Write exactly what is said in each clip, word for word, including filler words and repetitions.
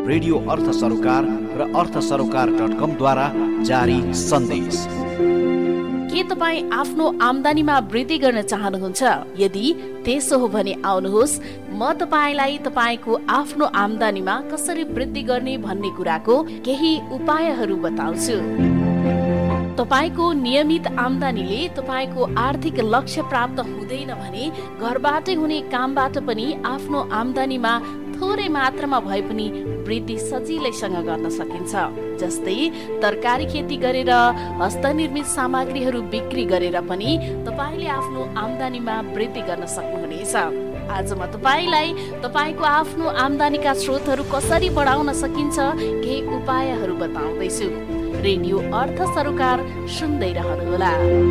Radio अर्थ सरोकार र अर्थ सरोकार डट कम द्वारा जारी सन्देश। के तपाईँ आफ्नो आम्दानीमा वृद्धि गर्न चाहनुहुन्छ? यदि त्यसो हो भने आउनुहोस्, म तपाईँलाई तपाईँको आफ्नो आम्दानीमा कसरी वृद्धि गर्ने भन्ने कुराको केही उपायहरू बताउँछु। तपाईको नियमित आम्दानीले तपाईको आर्थिक लक्ष्य प्राप्त हुँदैन भने घरबाटै हुने कामबाट पनि आफ्नो आम्दानीमा थोरै मात्रामा भए पनि वृद्धि सजिलैसँग गर्न सकिन्छ। जस्तै तरकारी खेती गरेर, हस्तनिर्मित सामग्रीहरू बिक्री गरेर पनि तपाईले आफ्नो आम्दानीमा वृद्धि गर्न सक्नुहुनेछ। आज म तपाईलाई तपाईको आफ्नो आम्दानीका स्रोतहरू कसरी बढाउन सकिन्छ केही उपायहरू बताउँदैछु। रेडियो अर्थ सरोकार सुन्दै रहनुहोला।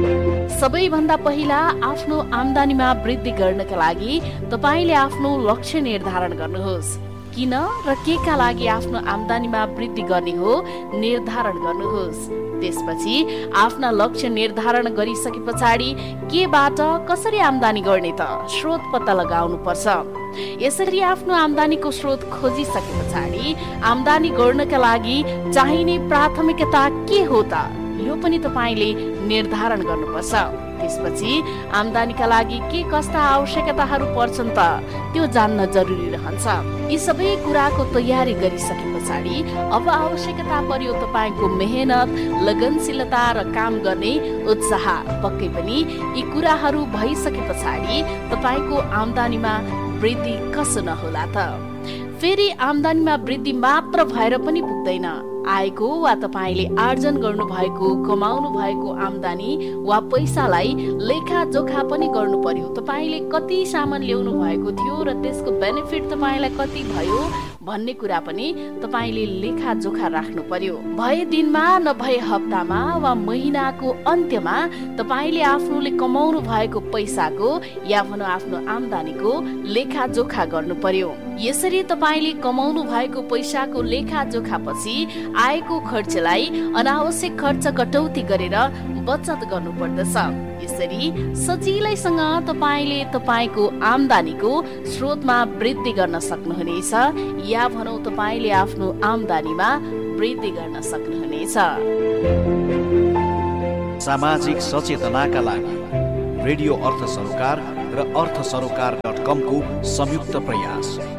सबैभन्दा पहिला आफ्नो आम्दानीमा वृद्धि गर्नका लागि तपाईले आफ्नो लक्ष्य निर्धारण गर्नुहोस्। किन र के का लागि आफ्नो आम्दानीमा वृद्धि गर्ने हो निर्धारण गर्नुहोस्। त्यसपछि आफ्ना लक्ष्य निर्धारण गरिसके पछाडि केबाट कसरी आम्दानी गर्ने त स्रोत पत्ता लगाउनु पर्छ। यसरी आफ्नो आम्दानीको स्रोत खोजिसके पछाडि आम्दानी गर्नका लागि चाहिने प्राथमिकता के हो त यो पनि तपाईले निर्धारण गर्नुपर्छ। त्यसपछि आम्दानीका लागि के कस्ता आवश्यकताहरू पर्छन् त त्यो जान्न जरुरी रहन्छ। यी सबै कुराको तयारी गरिसके पछाडि अब आवश्यकता पर्यो तपाईको मेहनत, लगनशीलता र काम गर्ने उत्साह। पक्कै पनि यी कुराहरू भइसके पछाडि तपाईको आम्दानीमा वृद्धि कसो नहोला त। फेरि आम्दानीमा वृद्धि मात्र भएर पनि पुग्दैन। आएको वा तपाईले आर्जन गर्नु भएको, कमाउनु भएको आम्दानी वा पैसालाई लेखाजोखा पनि गर्नु पर्यो। तपाईले कति सामान ल्याउनु भएको थियो र त्यसको बेनिफिट तपाईलाई कति भयो भन्ने कुरा पनि तपाईले लेखाजोखा राख्नु पर्यो। भए दिनमा नभए हप्तामा वा महिनाको अन्त्यमा तपाईले आफ्नोले कमाउनु भएको पैसाको या भनौँ आफ्नो आम्दानीको लेखाजोखा गर्नु पर्यो। यसरी तपाईले कमाउनु भएको पैसाको लेखाजोखा पछि आएको खर्चलाई अनावश्यक खर्च कटौती गरेर बचत गर्नु पर्दछ। यसरी सजिलैसँग तपाईले तपाईको आम्दानीको स्रोतमा वृद्धि गर्न सक्नुहुनेछ या भनौँ तपाईले आफ्नो आम्दानीमा वृद्धि गर्न सक्नुहुनेछ। सामाजिक सचेतनाका लागि रेडियो अर्थ सरोकार र अर्थ सरोकार डट कम को संयुक्त प्रयास।